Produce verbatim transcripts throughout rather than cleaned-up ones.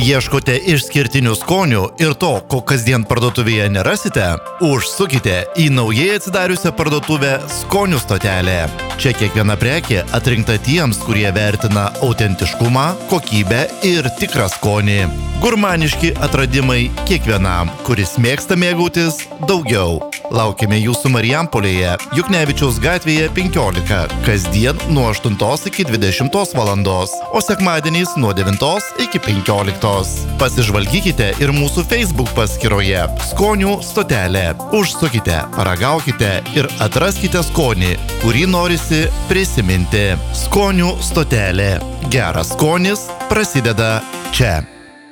Ieškote išskirtinių skonių ir to, ko kasdien parduotuvėje nerasite? Užsukite į naujai atsidariusią parduotuvę Skonių stotelė. Čia kiekviena prekė atrinkta tiems, kurie vertina autentiškumą, kokybę ir tikrą skonį. Gurmaniški atradimai kiekvienam, kuris mėgsta mėgautis daugiau. Laukiame jūsų Marijampolėje, Juknevičiaus gatvėje penkiolika, kasdien nuo aštuntos iki dvidešimtos valandos, o sekmadieniais nuo devintos iki penkioliktos. Pasižvalgykite ir mūsų Facebook paskyroje Skonių stotelė. Užsukite, paragaukite ir atraskite skonį, kurį norisi prisiminti. Skonių stotelė. Geras skonis prasideda čia.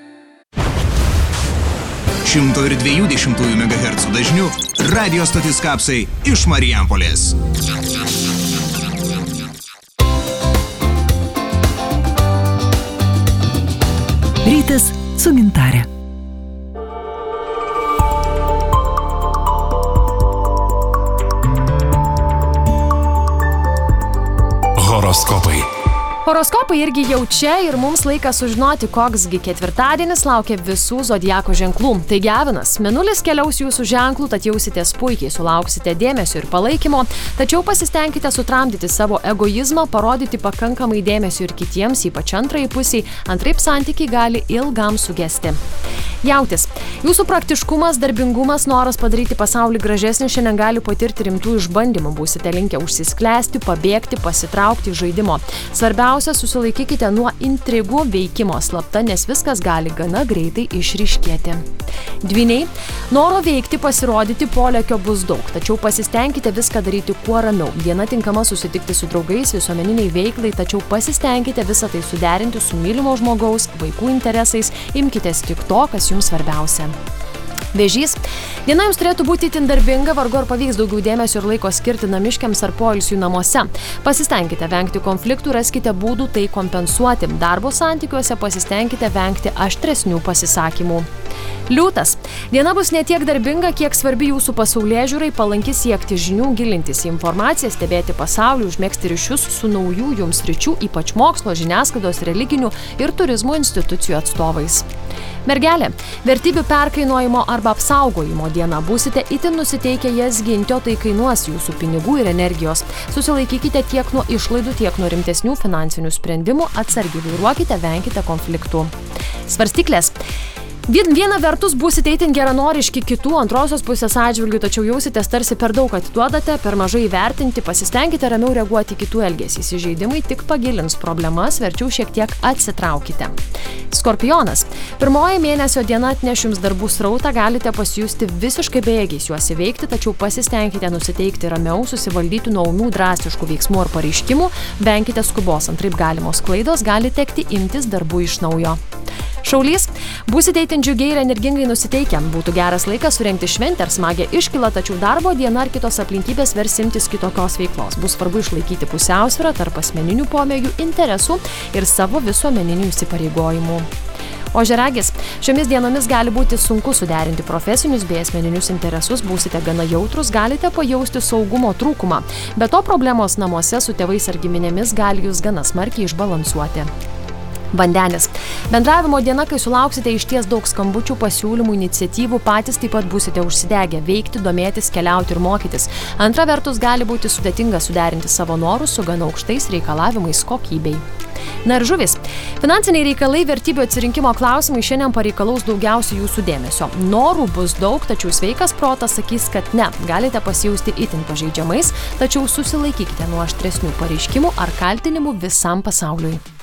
šimto dviejų dešimtųjų megahercų dažniu radio stotis Kapsai iš Marijampolės. Rytas su Gintare. Horoskopai. Horoskopai irgi jau čia ir mums laikas sužinoti, koksgi ketvirtadienis laukia visų zodiako ženklų. Taigi Avinas, Mėnulis keliaus jūsų ženklų, tad jausitės puikiai, sulauksite dėmesio ir palaikymo, tačiau pasistengkite sutramdyti savo egoizmą, parodyti pakankamai dėmesio ir kitiems, ypač antrai pusiai, antraip santykiai gali ilgam sugesti. Jautis, jūsų praktiškumas, darbingumas, noras padaryti pasaulį gražesnį šiandien gali patirti rimtų išbandymų, būsite linkę užsisklęsti, pabėgti, pasitraukti iš žaidimo. Svarbiausia, susilaikykite nuo intrigų veikimo slapta, nes viskas gali gana greitai išryškėti. Dvyniai, noro veikti, pasirodyti, polėkio bus daug, tačiau pasistengkite viską daryti kuo ramiau. Diena tinkama susitikti su draugais, visuomeniniai veiklai, tačiau pasistengkite visą tai suderinti su mylimo žmogaus, vaikų interesais, imkitės tik to, kas jums svarbiausia. Vėžys, diena jums turėtų būti itin darbinga, vargu ar pavyks daugiau dėmesio ir laiko skirti namiškiams ar poilsiui namuose. Pasistengkite vengti konfliktų, raskite būdų tai kompensuoti. Darbo santykiuose pasistengkite vengti aštresnių pasisakymų. Liūtas, diena bus ne tiek darbinga, kiek svarbi jūsų pasaulėžiūrai, palanki siekti žinių, gilintis į informaciją, stebėti pasaulį, užmegzti ryšius su naujų jums sričių, ypač mokslo, žiniasklaidos, religinių ir turizmo institucijų atstovais. Mergelė, vertybių perkainojimo arba apsaugojimo diena, būsite itin nusiteikę jas ginti, o tai kainuos jūsų pinigų ir energijos. Susilaikykite tiek nuo išlaidų, tiek nuo rimtesnių finansinių sprendimų, atsargiai vairuokite, venkite konfliktų. Svarstyklės. Viena vertus būsite itin geranoriški kitų antrosios pusės atžvilgių, tačiau jausitės tarsi per daug atiduodate, per mažai vertinti, pasistengkite ramiau reaguoti kitų elgesį. Įsižeidimai tik pagilins problemas, verčiau šiek tiek atsitraukite. Skorpionas. Pirmoji mėnesio diena atneš jums darbų srautą, galite pasijusti visiškai bejėgiais juos įveikti, tačiau pasistengkite nusiteikti ramiau, susivaldyti nuo ūmių drastiškų veiksmų ar pareiškimų, venkite skubos, antraip galimos klaidos, gali tekti imtis darbų iš naujo. Šaulys, būsite itin džiugiai ir energingai nusiteikę. Būtų geras laikas surengti šventę ar smagią iškylą, tačiau darbo diena ar kitos aplinkybės vers imtis kitokios veiklos. Bus svarbu išlaikyti pusiausvyrą tarp asmeninių pomėgių, interesų ir savo visuomeninių įsipareigojimų. Ožiaragis, šiomis dienomis gali būti sunku suderinti profesinius bei asmeninius interesus, būsite gana jautrus, galite pajausti saugumo trūkumą. Be to problemos namuose su tėvais ar giminėmis gali jūs gana smarkiai išbalansuoti. Vandenis. Bendravimo diena, kai sulauksite išties daug skambučių, pasiūlymų, iniciatyvų, patys taip pat būsite užsidegę veikti, domėtis, keliauti ir mokytis. Antra vertus, gali būti sudėtinga suderinti savo norus su gana aukštais reikalavimais kokybei. Na ir žuvis. Finansiniai reikalai, vertybių atsirinkimo klausimai šiandien pareikalaus daugiausiai jūsų dėmesio. Norų bus daug, tačiau sveikas protas sakys, kad ne. Galite pasijausti itin pažeidžiamais, tačiau susilaikykite nuo aštresnių pareiškimų ar kaltinimų visam pasauliui.